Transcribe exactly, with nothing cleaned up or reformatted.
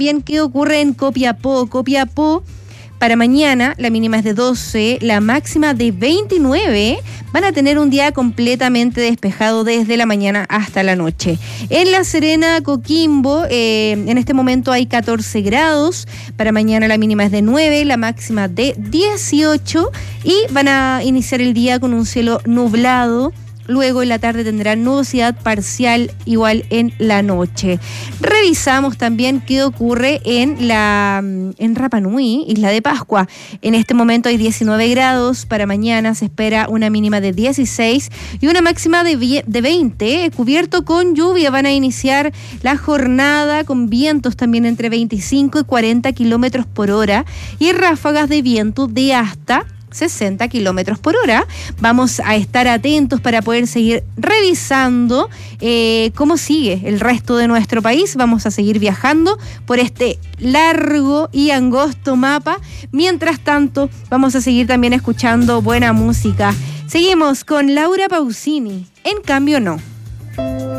también qué ocurre en Copiapó. Copiapó, para mañana, la mínima es de doce, la máxima de veintinueve. Van a tener un día completamente despejado desde la mañana hasta la noche. En La Serena, Coquimbo, eh, en este momento hay catorce grados. Para mañana la mínima es de nueve, la máxima de dieciocho. Y van a iniciar el día con un cielo nublado. Luego en la tarde tendrán nubosidad parcial, igual en la noche. Revisamos también qué ocurre en la en Rapa Nui, Isla de Pascua. En este momento hay diecinueve grados. Para mañana se espera una mínima de dieciséis y una máxima de, de veinte. Cubierto con lluvia, van a iniciar la jornada con vientos también entre veinticinco y cuarenta kilómetros por hora y ráfagas de viento de hasta sesenta kilómetros por hora. Vamos a estar atentos para poder seguir revisando eh, cómo sigue el resto de nuestro país. Vamos a seguir viajando por este largo y angosto mapa. Mientras tanto, vamos a seguir también escuchando buena música. Seguimos con Laura Pausini. En cambio, no.